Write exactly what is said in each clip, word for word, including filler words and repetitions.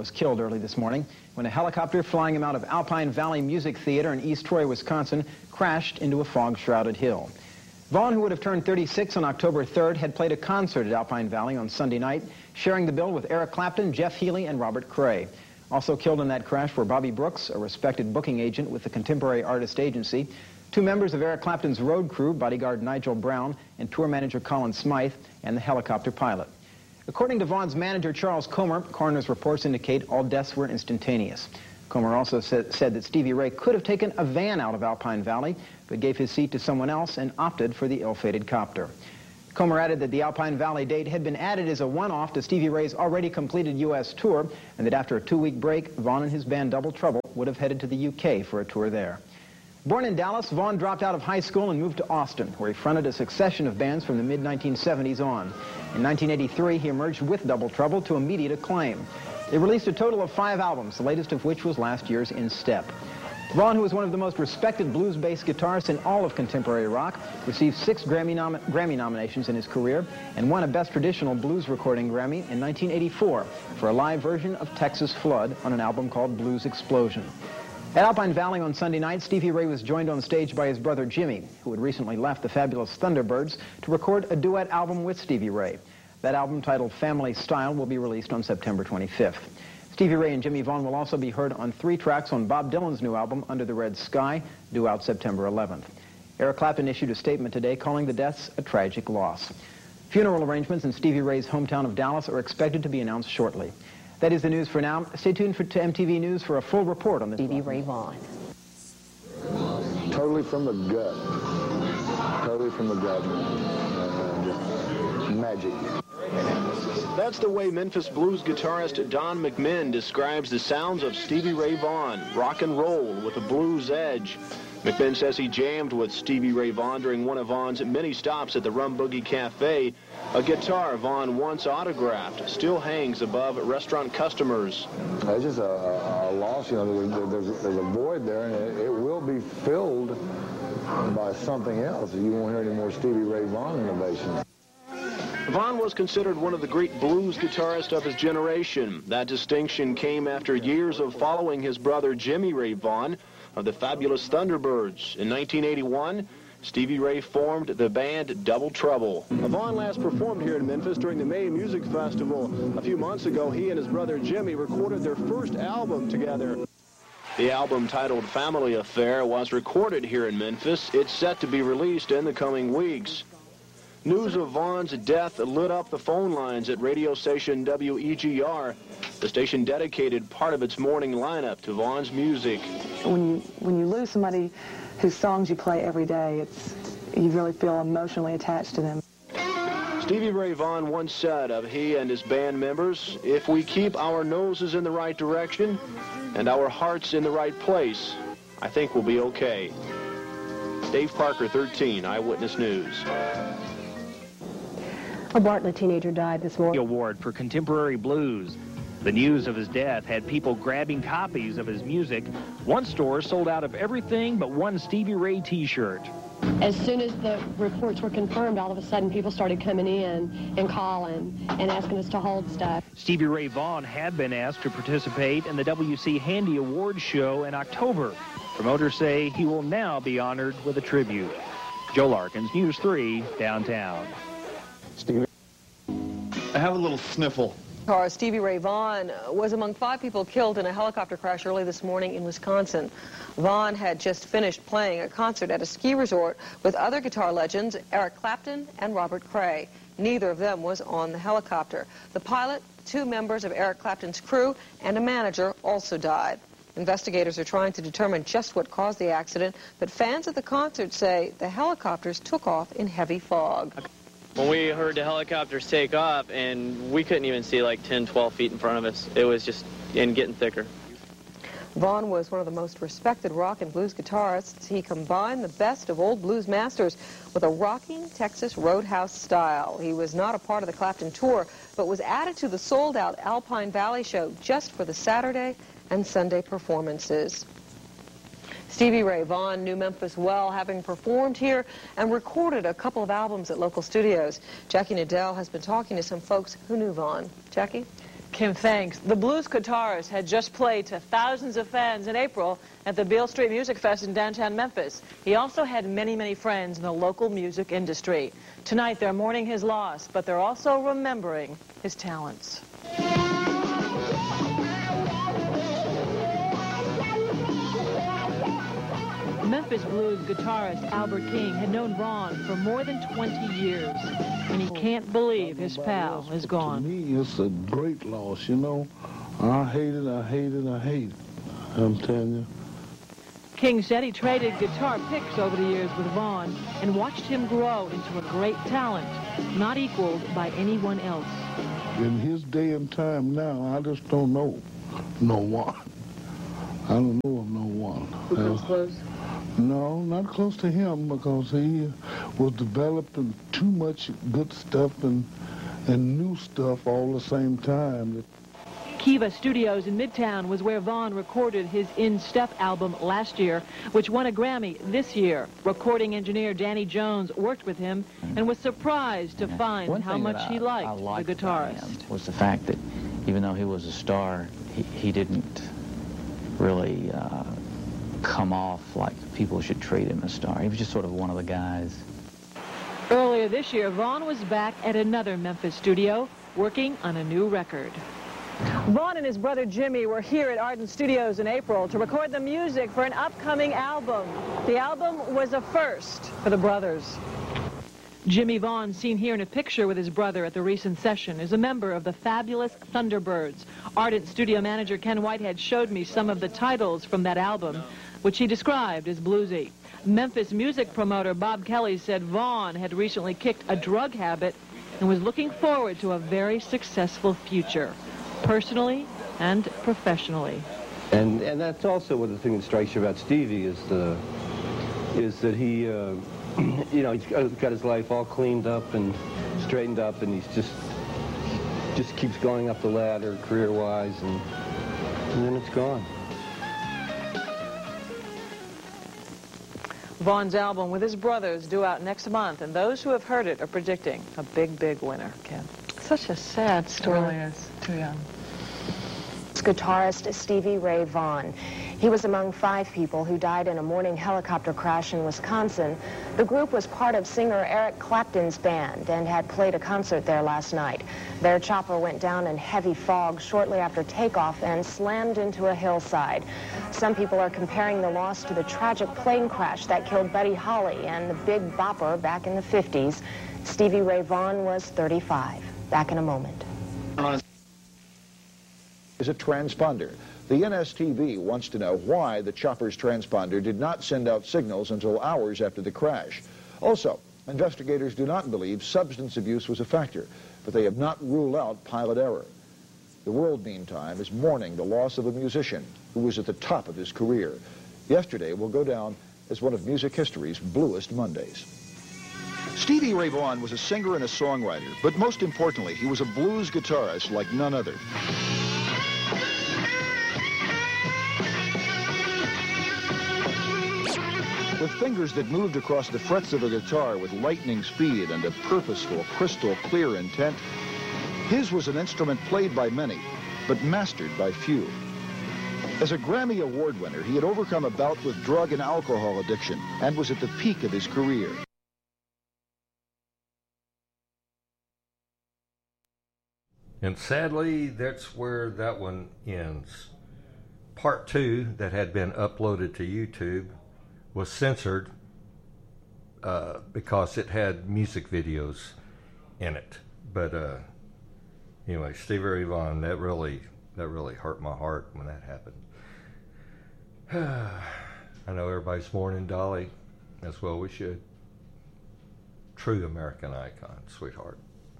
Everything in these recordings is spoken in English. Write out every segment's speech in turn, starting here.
was killed early this morning when a helicopter flying him out of Alpine Valley Music Theater in East Troy, Wisconsin, crashed into a fog-shrouded hill. Vaughn, who would have turned thirty-six on October third, had played a concert at Alpine Valley on Sunday night, sharing the bill with Eric Clapton, Jeff Healey, and Robert Cray. Also killed in that crash were Bobby Brooks, a respected booking agent with the Contemporary Artist Agency, two members of Eric Clapton's road crew, bodyguard Nigel Brown and tour manager Colin Smythe, and the helicopter pilot. According to Vaughn's manager, Charles Comer, coroner's reports indicate all deaths were instantaneous. Comer also said, said that Stevie Ray could have taken a van out of Alpine Valley, but gave his seat to someone else and opted for the ill-fated copter. Comer added that the Alpine Valley date had been added as a one-off to Stevie Ray's already completed U S tour, and that after a two-week break, Vaughn and his band Double Trouble would have headed to the U K for a tour there. Born in Dallas, Vaughn dropped out of high school and moved to Austin, where he fronted a succession of bands from the mid nineteen seventies on. In nineteen eighty-three, he emerged with Double Trouble to immediate acclaim. They released a total of five albums, the latest of which was last year's In Step. Vaughn, who is one of the most respected blues-based guitarists in all of contemporary rock, received six Grammy, nom Grammy nominations in his career and won a Best Traditional Blues Recording Grammy in nineteen eighty-four for a live version of Texas Flood on an album called Blues Explosion. At Alpine Valley on Sunday night, Stevie Ray was joined on stage by his brother Jimmy, who had recently left the fabulous Thunderbirds to record a duet album with Stevie Ray. That album, titled Family Style, will be released on September twenty-fifth. Stevie Ray and Jimmy Vaughn will also be heard on three tracks on Bob Dylan's new album, Under the Red Sky, due out September eleventh. Eric Clapton issued a statement today calling the deaths a tragic loss. Funeral arrangements in Stevie Ray's hometown of Dallas are expected to be announced shortly. That is the news for now. Stay tuned for, to M T V News for a full report on this. Stevie Ray Vaughan. Totally from the gut. Totally from the gut. Uh, just magic. That's the way Memphis blues guitarist Don McMinn describes the sounds of Stevie Ray Vaughan. Rock and roll with a blues edge. McMinn says he jammed with Stevie Ray Vaughan during one of Vaughan's many stops at the Rum Boogie Cafe. A guitar Vaughan once autographed still hangs above restaurant customers. It's just a, a, a loss, you know, there's, there's, there's a void there, and it, it will be filled by something else. You won't hear any more Stevie Ray Vaughan innovations. Vaughan was considered one of the great blues guitarists of his generation. That distinction came after years of following his brother Jimmy Ray Vaughan of the fabulous Thunderbirds. In nineteen eighty-one, Stevie Ray formed the band Double Trouble. Vaughan last performed here in Memphis during the May Music Festival. A few months ago, he and his brother Jimmy recorded their first album together. The album, titled Family Affair, was recorded here in Memphis. It's set to be released in the coming weeks. News of Vaughan's death lit up the phone lines at radio station W E G R. The station dedicated part of its morning lineup to Vaughan's music. When you, when you lose somebody whose songs you play every day, it's, you really feel emotionally attached to them. Stevie Ray Vaughan once said of he and his band members, "If we keep our noses in the right direction and our hearts in the right place, I think we'll be okay." Dave Parker, thirteen, Eyewitness News. A Bartlett teenager died this morning. Award for Contemporary Blues. The news of his death had people grabbing copies of his music. One store sold out of everything but one Stevie Ray t-shirt. As soon as the reports were confirmed, all of a sudden people started coming in and calling and asking us to hold stuff. Stevie Ray Vaughan had been asked to participate in the W C Handy Awards show in October. Promoters say he will now be honored with a tribute. Joe Larkins, News three, downtown. Stevie, I have a little sniffle. Stevie Ray Vaughan was among five people killed in a helicopter crash early this morning in Wisconsin. Vaughan had just finished playing a concert at a ski resort with other guitar legends, Eric Clapton and Robert Cray. Neither of them was on the helicopter. The pilot, two members of Eric Clapton's crew, and a manager also died. Investigators are trying to determine just what caused the accident, but fans of the concert say the helicopters took off in heavy fog. When we heard the helicopters take off, and we couldn't even see like ten, twelve feet in front of us. It was just and getting thicker. Vaughan was one of the most respected rock and blues guitarists. He combined the best of old blues masters with a rocking Texas roadhouse style. He was not a part of the Clapton tour, but was added to the sold-out Alpine Valley show just for the Saturday and Sunday performances. Stevie Ray Vaughan knew Memphis well, having performed here and recorded a couple of albums at local studios. Jackie Nadell has been talking to some folks who knew Vaughan. Jackie? Kim, thanks. The blues guitarist had just played to thousands of fans in April at the Beale Street Music Fest in downtown Memphis. He also had many, many friends in the local music industry. Tonight, they're mourning his loss, but they're also remembering his talents. Memphis blues guitarist Albert King had known Vaughn for more than twenty years, and he can't believe his pal is gone. To me, it's a great loss, you know. I hate it, I hate it, I hate it. I'm telling you. King said he traded guitar picks over the years with Vaughn and watched him grow into a great talent, not equaled by anyone else. In his day and time now, I just don't know no one. I don't know of no one. Who comes uh, close? No, not close to him, because he was developing too much good stuff and, and new stuff all the same time. Kiva Studios in Midtown was where Vaughn recorded his In Step album last year, which won a Grammy this year. Recording engineer Danny Jones worked with him and was surprised to find One how thing much that he I, liked, I liked the guitarist. About him was the fact that even though he was a star, he, he didn't really uh, come off like people should treat him as a star. He was just sort of one of the guys. Earlier this year, Vaughn was back at another Memphis studio working on a new record. Vaughn and his brother Jimmy were here at Ardent Studios in April to record the music for an upcoming album. The album was a first for the brothers. Jimmy Vaughn, seen here in a picture with his brother at the recent session, is a member of the fabulous Thunderbirds. Ardent studio manager Ken Whitehead showed me some of the titles from that album, which he described as bluesy. Memphis music promoter Bob Kelly said Vaughn had recently kicked a drug habit and was looking forward to a very successful future, personally and professionally. And and that's also one of the things that strikes you about Stevie is the is that he, uh, you know, he's got his life all cleaned up and straightened up, and he's just just keeps going up the ladder career-wise, and, and then it's gone. Vaughn's album with his brothers due out next month, and those who have heard it are predicting a big, big winner, Ken. Such a sad story. It really is. Too young. Guitarist Stevie Ray Vaughan. He was among five people who died in a morning helicopter crash in Wisconsin. The group was part of singer Eric Clapton's band and had played a concert there last night. Their chopper went down in heavy fog shortly after takeoff and slammed into a hillside. Some people are comparing the loss to the tragic plane crash that killed Buddy Holly and the Big Bopper back in the fifties. Stevie Ray Vaughan was thirty-five. Back in a moment. Is a transponder. The N S T V wants to know why the chopper's transponder did not send out signals until hours after the crash. Also, investigators do not believe substance abuse was a factor, but they have not ruled out pilot error. The world, meantime, is mourning the loss of a musician who was at the top of his career. Yesterday will go down as one of music history's bluest Mondays. Stevie Ray Vaughan was a singer and a songwriter, but most importantly, he was a blues guitarist like none other. With fingers that moved across the frets of a guitar with lightning speed and a purposeful, crystal clear intent, his was an instrument played by many, but mastered by few. As a Grammy Award winner, he had overcome a bout with drug and alcohol addiction and was at the peak of his career. And sadly, that's where that one ends. Part two, that had been uploaded to YouTube, was censored uh, because it had music videos in it. But uh, anyway, Stevie Ray Vaughan, that really, that really hurt my heart when that happened. I know everybody's mourning Dolly, as well we should. True American icon, sweetheart.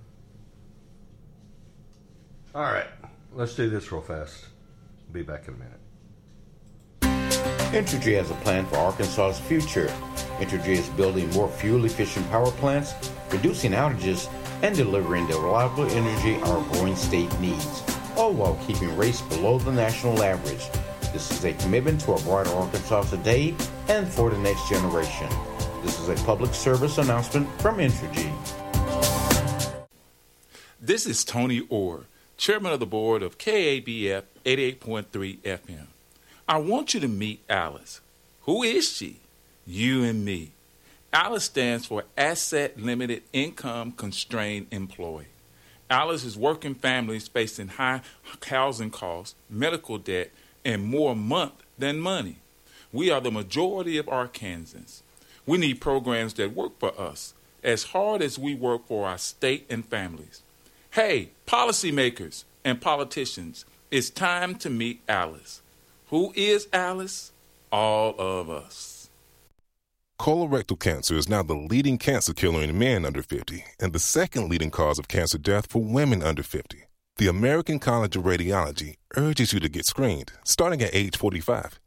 All right, let's do this real fast. Be back in a minute. Entergy has a plan for Arkansas's future. Entergy is building more fuel-efficient power plants, reducing outages, and delivering the reliable energy our growing state needs, all while keeping rates below the national average. This is a commitment to a brighter Arkansas today and for the next generation. This is a public service announcement from Entergy. This is Tony Orr. chairman of the board of K A B F eighty-eight point three F M. I want you to meet Alice. Who is she? You and me. Alice stands for Asset Limited Income Constrained Employee. Alice is working families facing high housing costs, medical debt, and more a month than money. We are the majority of Arkansans. We need programs that work for us as hard as we work for our state and families. Hey, policymakers and politicians, it's time to meet Alice. Who is Alice? All of us. Colorectal cancer is now the leading cancer killer in men under fifty and the second leading cause of cancer death for women under fifty. The American College of Radiology urges you to get screened starting at age forty-five.